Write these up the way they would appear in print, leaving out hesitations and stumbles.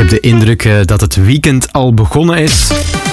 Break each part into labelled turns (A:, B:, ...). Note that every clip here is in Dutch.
A: heb de indruk dat het weekend al begonnen is.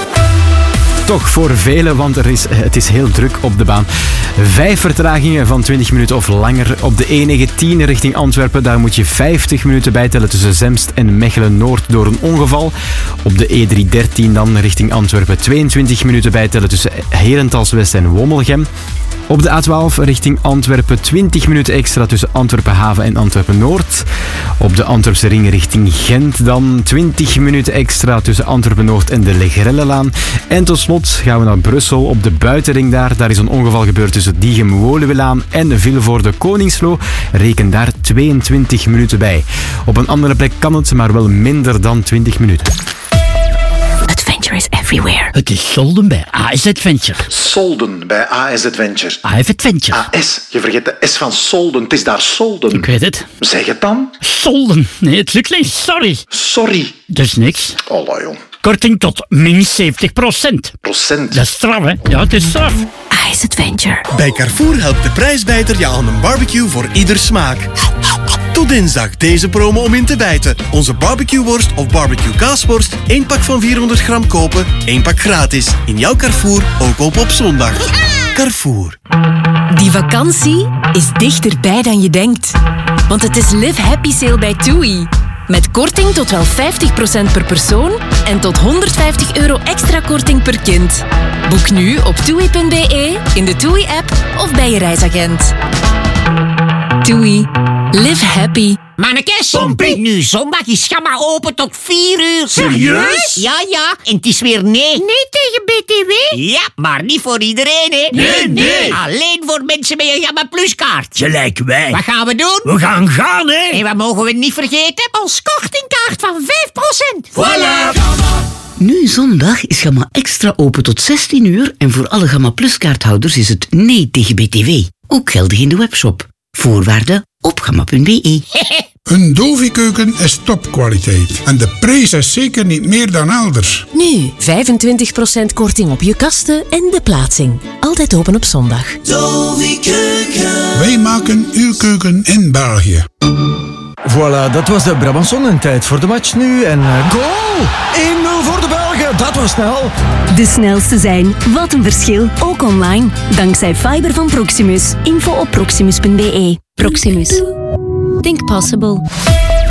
A: Toch voor velen, want het is heel druk op de baan. 5 vertragingen van 20 minuten of langer. Op de E19 richting Antwerpen, daar moet je 50 minuten bijtellen tussen Zemst en Mechelen-Noord door een ongeval. Op de E313 dan richting Antwerpen 22 minuten bijtellen tussen Herentals-West en Wommelgem. Op de A12 richting Antwerpen 20 minuten extra tussen Antwerpen-Haven en Antwerpen-Noord. Op de Antwerpse ring richting Gent dan 20 minuten extra tussen Antwerpen-Noord en de Legrellelaan. En tot slot gaan we naar Brussel op de buitenring daar. Daar is een ongeval gebeurd tussen Diegem-Woluwelaan en Vilvoorde-Koningslo. Reken daar 22 minuten bij. Op een andere plek kan het, maar wel minder dan 20 minuten.
B: Adventure is everywhere.
C: Het is solden bij AS Adventure.
D: Solden bij AS Adventure.
C: AS Adventure.
D: AS, je vergeet de S van solden. Het is daar solden.
C: Ik weet het.
D: Zeg het dan.
C: Solden. Nee, het lukt niet. Sorry.
D: Sorry.
C: Dat is niks.
D: Allah, jong.
C: Korting tot min 70%.
D: Procent.
C: Dat is straf, hè? Ja, het is straf.
B: AS Adventure.
E: Bij Carrefour helpt de prijsbijter je aan een barbecue voor ieder smaak. Tot dinsdag deze promo om in te bijten. Onze barbecueworst of barbecue kaasworst. 1 pak van 400 gram kopen, 1 pak gratis. In jouw Carrefour, ook op zondag. Carrefour.
F: Die vakantie is dichterbij dan je denkt. Want het is Live Happy Sale bij TUI. Met korting tot wel 50% per persoon en tot €150 extra korting per kind. Boek nu op TUI.be, in de TUI-app of bij je reisagent. TUI. Live happy.
G: Mannekes, Pompie, nu zondag is Gamma open tot 4 uur.
H: Serieus?
G: Ja. En het is weer nee.
H: Nee tegen BTW?
G: Ja, maar niet voor iedereen, hè.
H: Nee.
G: Alleen voor mensen met een Gamma Plus kaart.
C: Gelijk wij.
G: Wat gaan we doen?
C: We gaan gaan, hè.
G: En wat mogen we niet vergeten? Ons kortingkaart van 5%.
H: Voilà.
I: Nu zondag is Gamma Extra open tot 16 uur en voor alle Gamma Plus kaarthouders is het nee tegen BTW. Ook geldig in de webshop. Voorwaarden op gamma.be.
J: Een Dovi-keuken is topkwaliteit. En de prijs is zeker niet meer dan elders.
F: Nu 25% korting op je kasten en de plaatsing. Altijd open op zondag.
J: Dovi-keuken. Wij maken uw keuken in België.
K: Voilà, dat was de Brabançon en tijd voor de match nu. En goal! 1-0 voor de Belgen, dat was snel.
L: De snelste zijn, wat een verschil, ook online. Dankzij fiber van Proximus. Info op proximus.be. Proximus. Think possible.